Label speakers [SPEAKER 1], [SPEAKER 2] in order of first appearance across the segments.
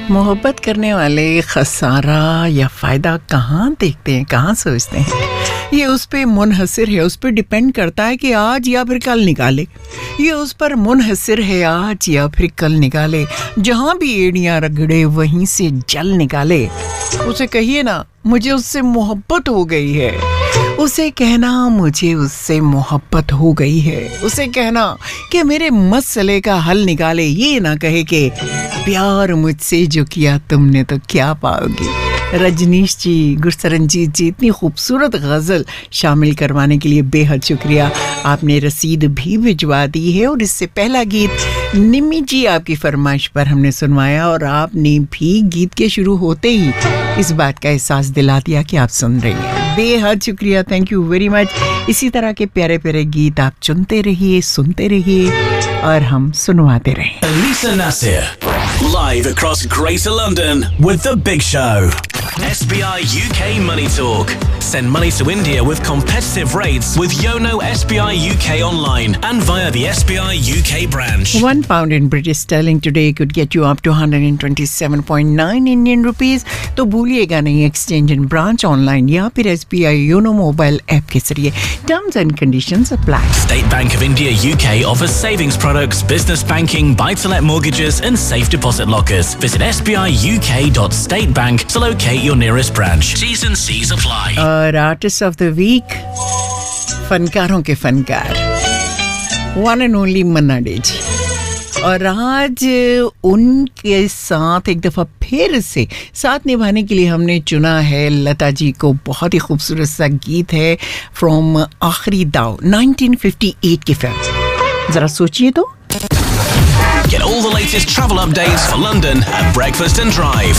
[SPEAKER 1] मोहब्बत करने वाले खसारा या फ़ायदा कहाँ देखते हैं, कहाँ सोचते हैं? ये उस पे मुनहसर है, उस पे डिपेंड करता है कि आज या फिर कल निकाले। ये उस पर मुनहसर है, आज या फिर कल निकाले। जहाँ भी एड़ियाँ रगड़े वहीं से जल निकाले। उसे कहिए ना, मुझे उससे मोहब्बत हो गई है। उसे कहना, मुझे उससे मोहब्बत हो गई है। उसे कहना कि मेरे मसले का हल निकाले। ये ना कहे कि प्यार मुझसे जो किया तुमने तो क्या पाओगे। रजनीश जी, गुरसरनजीत जी, इतनी खूबसूरत गज़ल शामिल करवाने के लिए बेहद शुक्रिया। आपने रसीद भी भिजवा दी है और इससे पहला गीत निम्मी जी आपकी फरमाइश पर हमने सुनवाया और आपने भी गीत के शुरू होते ही इस बात का एहसास दिला दिया कि आप सुन रही हैं। बेहद शुक्रिया, थैंक यू वेरी मच। इसी तरह के प्यारे प्यारे गीत आप चुनते रहिए, सुनते रहिए और हम सुनवाते रहें।
[SPEAKER 2] Anisa Nasir, live across Greater London with The Big Show. SBI UK Money Talk. Send money to India with competitive rates with Yono SBI UK online and via the SBI UK branch.
[SPEAKER 1] £1 in British sterling today could get you up to 127.9 Indian rupees. तो भूलिएगा नहीं, exchange इन branch online या फिर SBI YONO mobile app के जरिए। Terms and conditions apply.
[SPEAKER 2] State Bank of India UK offers savings products, business banking, buy-to-let mortgages and safe deposit lockers. Visit sbiuk.statebank to locate your nearest branch. T's and C's apply.
[SPEAKER 1] और artist of the week, फनकारों के फनकार, one and only Manna day जी। और आज उनके साथ एक दफ़ा फिर से साथ निभाने के लिए हमने चुना है लता जी को। बहुत ही खूबसूरत सा गीत है फ्रॉम आखिरी दाव 1958 की फिल्म। ज़रा सोचिए तो।
[SPEAKER 2] Get all the latest travel updates for London at Breakfast and Drive.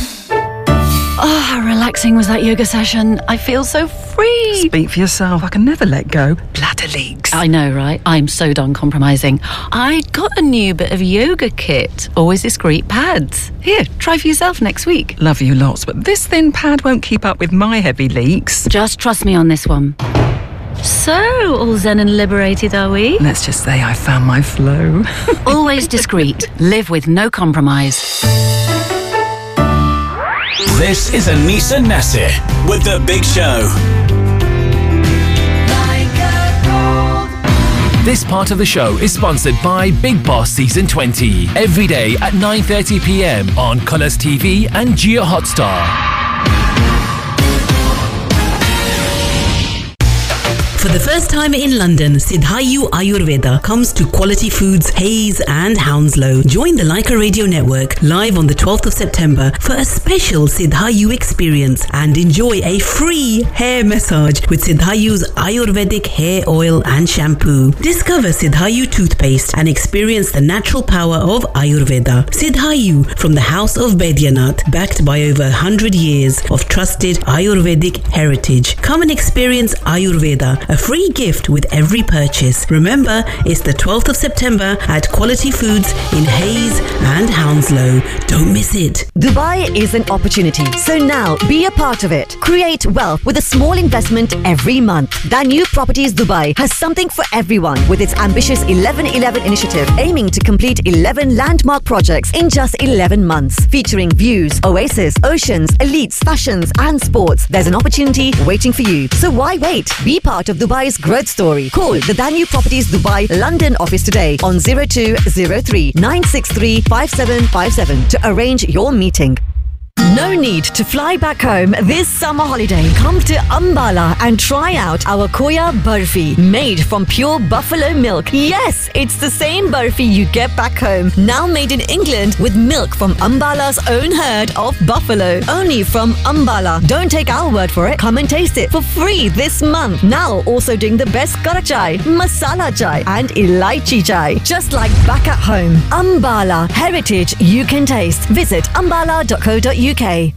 [SPEAKER 3] Oh, how relaxing was that yoga session? I feel so free.
[SPEAKER 4] Speak for yourself. I can never let go. Bladder leaks.
[SPEAKER 3] I know, right? I'm so done compromising. I got a new bit of yoga kit. Always discreet pads. Here, try for yourself next week.
[SPEAKER 4] Love you lots, but this thin pad won't keep up with my heavy leaks.
[SPEAKER 3] Just trust me on this one. So, all zen and liberated, are we?
[SPEAKER 4] Let's just say I found my flow.
[SPEAKER 3] Always discreet. Live with no compromise.
[SPEAKER 2] This is Anisa Nasir with The Big Show. This part of the show is sponsored by Big Boss Season 20. Every day at 9:30 p.m. on Colours TV and Jio Hotstar.
[SPEAKER 5] For the first time in London, Siddhayu Ayurveda comes to Quality Foods, Hayes and Hounslow. Join the Leica Radio Network live on the 12th of September for a special Siddhayu experience and enjoy a free hair massage with Siddhayu's Ayurvedic hair oil and shampoo. Discover Siddhayu toothpaste and experience the natural power of Ayurveda. Siddhayu from the House of Baidyanath, backed by over 100 years of trusted Ayurvedic heritage. Come and experience Ayurveda. A free gift with every purchase. Remember, it's the 12th of September at Quality Foods in Hayes and Hounslow. Don't miss it.
[SPEAKER 6] Dubai is an opportunity, so now be a part of it. Create wealth with a small investment every month. Danube Properties Dubai has something for everyone with its ambitious 11-11 initiative aiming to complete 11 landmark projects in just 11 months. Featuring views, oasis, oceans, elites, fashions and sports. There's an opportunity waiting for you. So why wait? Be part of Dubai's growth story. Call the Danube Properties Dubai London office today on 0203 963 5757 to arrange your meeting. No need to fly back home this summer holiday. Come to Ambala and try out our Koya Burfi, made from pure buffalo milk. Yes, it's the same burfi you get back home, now made in England with milk from Ambala's own herd of buffalo. Only from Ambala. Don't take our word for it. Come and taste it for free this month. Now also doing the best kara chai, masala chai and elaichi chai. Just like back at home. Ambala, heritage you can taste. Visit ambala.co.uk.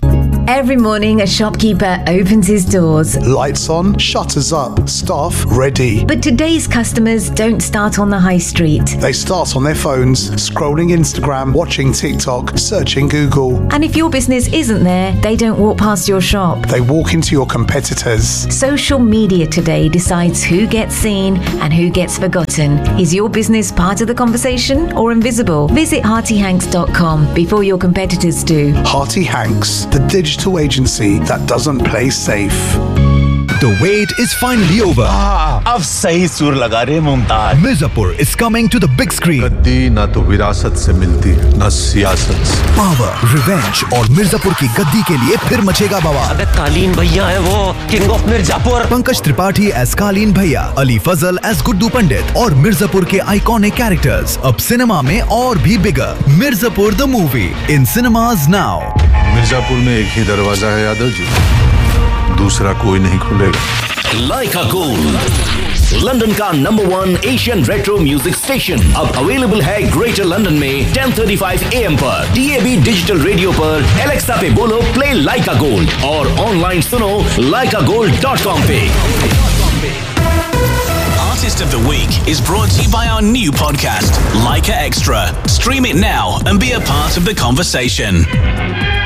[SPEAKER 7] Every morning, a shopkeeper opens his doors.
[SPEAKER 8] Lights on, shutters up, staff ready.
[SPEAKER 7] But today's customers don't start on the high street.
[SPEAKER 8] They start on their phones, scrolling Instagram, watching TikTok, searching Google.
[SPEAKER 7] And if your business isn't there, they don't walk past your shop.
[SPEAKER 8] They walk into your competitors.
[SPEAKER 7] Social media today decides who gets seen and who gets forgotten. Is your business part of the conversation or invisible? Visit HeartyHanks.com before your competitors do.
[SPEAKER 8] Hearty Hanks, the digital agency that doesn't play safe.
[SPEAKER 9] The wait is finally over.
[SPEAKER 10] अब सही सुर लगा रे Mumtaz.
[SPEAKER 9] Mirzapur is coming to the big screen.
[SPEAKER 10] गद्दी ना तो विरासत से मिलती, ना सियासत से.
[SPEAKER 9] Power, revenge और मिर्जापुर की गद्दी के लिए फिर मचेगा बवाल.
[SPEAKER 11] अबे कालीन भैया है वो, king of Mirzapur.
[SPEAKER 9] Pankaj Tripathi as कालीन भैया, अली फजल एज गुड्डू पंडित और मिर्जापुर के आइकॉनिक कैरेक्टर्स अब सिनेमा में और भी बिगर. Mirzapur the movie in cinemas now.
[SPEAKER 10] Mirzapur में एक ही दरवाजा है यादव जी, दूसरा कोई नहीं खुलेगा.
[SPEAKER 2] Leica Gold, लंदन का #1 एशियन रेट्रो म्यूजिक स्टेशन अब अवेलेबल है ग्रेटर लंदन में 10:35 AM पर, DAB डिजिटल रेडियो पर, एलेक्सा पे बोलो प्ले लाइका गोल्ड और ऑनलाइन सुनो leicagold.com पे. Artist of the Week is brought to you by our new podcast, Leica Extra. Stream it now and be a part of the conversation.